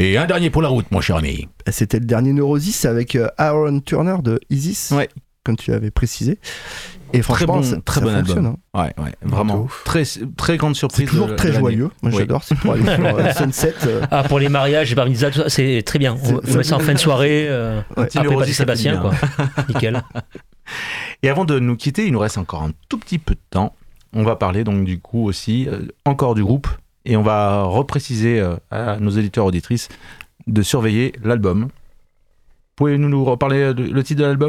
Et un dernier pour la route, mon cher ami. C'était le dernier Neurosis avec Aaron Turner de Isis, Ouais. comme tu avais précisé. Et franchement, très bon album. Hein. Ouais, vraiment. Très, très grande surprise. C'est toujours très joyeux. Moi, oui. j'adore. C'est pour aller sur Sunset. Ah, pour les mariages, j'ai parmi ça, c'est très bien. On met ça en fin de soirée. Après Patrick Sébastien, quoi. Nickel. Et avant de nous quitter, il nous reste encore un tout petit peu de temps. On va parler donc du coup aussi encore du groupe. Et on va repréciser à nos éditeurs auditrices de surveiller l'album. Pouvez-vous nous reparler le titre de l'album ?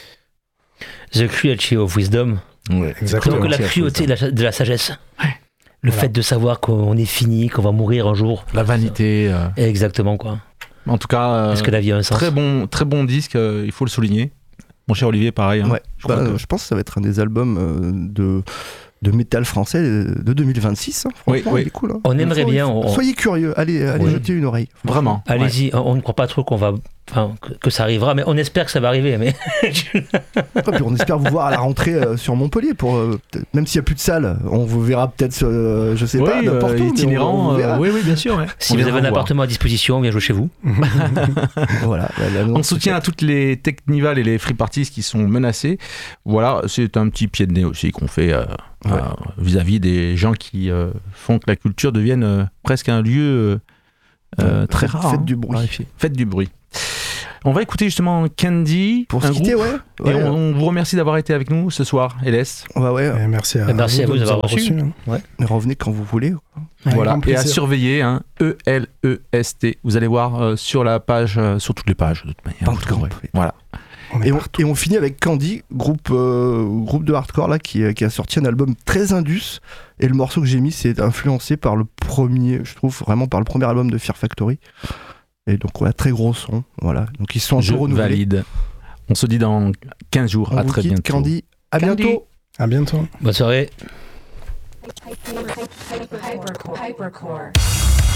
The Cruelty of Wisdom. Ouais, Donc la cruauté de la sagesse. Ouais. Le fait de savoir qu'on est fini, qu'on va mourir un jour. La vanité. Exactement, quoi. En tout cas, est-ce que la vie a un sens ? très bon disque, il faut le souligner. Mon cher Olivier, pareil. Hein. Ouais. Je pense que ça va être un des albums de métal français de 2026. Hein. Franchement, il est cool. Hein. On aimerait bien. Soyez curieux, allez jeter une oreille. Vraiment. Allez-y, on ne croit pas trop que ça arrivera, mais on espère que ça va arriver. Mais puis on espère vous voir à la rentrée sur Montpellier. Même s'il n'y a plus de salle, on vous verra peut-être, je sais pas, n'importe où. Itinérant. Oui, bien sûr. Ouais. Si vous avez un appartement à disposition, on vient jouer chez vous. Voilà. On soutient à toutes les Technival et les Free Parties qui sont menacées. Voilà, c'est un petit pied de nez aussi qu'on fait vis-à-vis des gens qui font que la culture devienne presque un lieu très rare. Faites du bruit. Faites du bruit. On va écouter justement Candy. Pour se quitter, Et on vous remercie d'avoir été avec nous ce soir, Elès. Merci à vous d'avoir reçu. Revenez quand vous voulez. Voilà. Et à surveiller, ELEST. Vous allez voir sur la page, sur toutes les pages de toute manière. Voilà. Et on finit avec Candy, groupe de hardcore là, qui a sorti un album très indus. Et le morceau que j'ai mis, c'est influencé par le premier album de Fear Factory. Et donc, très gros son. Voilà. Donc, ils sont un peu renouvelés. Valide. On se dit dans 15 jours. À très bientôt. Candy, à bientôt. À bientôt. Bonne soirée. Hypercore.